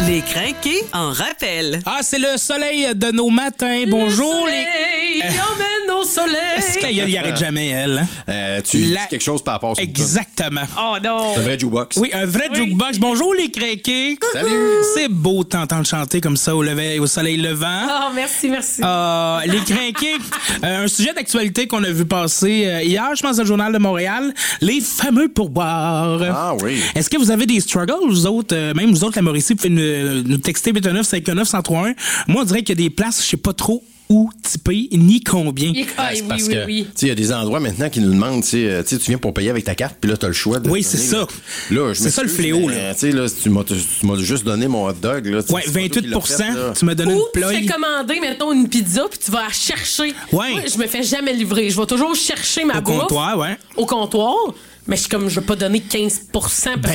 Les crinqués en rappel. Ah, c'est le soleil de nos matins. Bonjour. Le soleil emmène au soleil. Est-ce qu'elle y arrête jamais, elle? Tu dis quelque chose par rapport à ça. Exactement. Oh non. C'est un vrai jukebox. Oui, un vrai jukebox. Bonjour, les crinqués. Salut. C'est beau de t'entendre chanter comme ça au soleil levant. Oh, merci. Les crinqués, un sujet d'actualité qu'on a vu passer hier, je pense, dans le Journal de Montréal, les fameux pourboires. Ah oui. Est-ce que vous avez des struggles, vous autres, même vous autres, la Mauricie, vous pouvez nous texter 819-519-1031. Moi, on dirait qu'il y a des places, je sais pas trop où typer, ni combien. C'est parce que, tu sais, il y a des endroits maintenant qui nous demandent, tu viens pour payer avec ta carte, puis là, t'as le choix de. Oui, c'est ça. Là, c'est ça le fléau, là. Tu sais, là, tu m'as juste donné mon hot dog, là. Ouais, 28%, tu m'as donné une ploie. Tu fais commander, mettons, une pizza, puis tu vas la chercher. Ouais. Moi, je me fais jamais livrer. Je vais toujours chercher ma bouffe. Au comptoir, ouais. Au comptoir. Mais je veux pas donner 15% parce